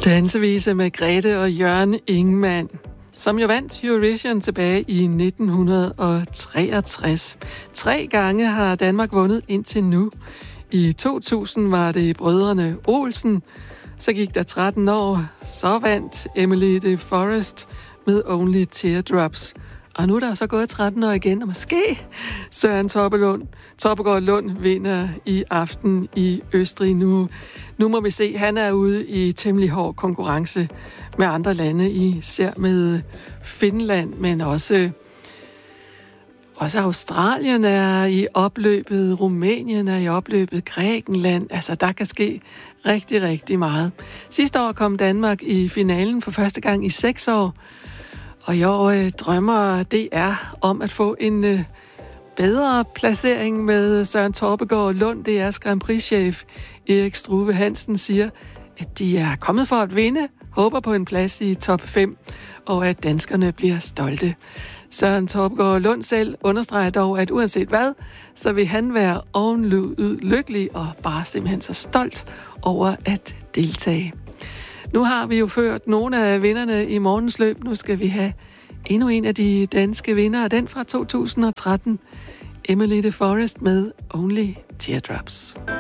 Dansevise med Grete og Jørgen Ingmann, som jo vandt Eurovision tilbage i 1963. 3 gange har Danmark vundet indtil nu. I 2000 var det brødrene Olsen. Så gik der 13 år, så vandt Emily de Forest med Only Teardrops. Og nu er der så gået 13 år igen, og måske Søren Toppegaard Lund vinder i aften i Østrig. Nu må vi se, han er ude i temmelig hård konkurrence med andre lande, især med Finland, men også Australien er i opløbet, Rumænien er i opløbet, Grækenland. Altså, der kan ske rigtig, rigtig meget. Sidste år kom Danmark i finalen for første gang i 6 år, og i år drømmer DR om at få en bedre placering med Søren Toppegaard Lund. DR's Grand Prix-chef Erik Struve Hansen siger, at de er kommet for at vinde, håber på en plads i top 5, og at danskerne bliver stolte. Søren Toppegaard Lund selv understreger dog, at uanset hvad, så vil han være ovenlykkelig og bare simpelthen så stolt over at deltage. Nu har vi jo ført nogle af vinderne i morgens løb. Nu skal vi have endnu en af de danske vindere, den fra 2013, Emily de Forest med Only Teardrops.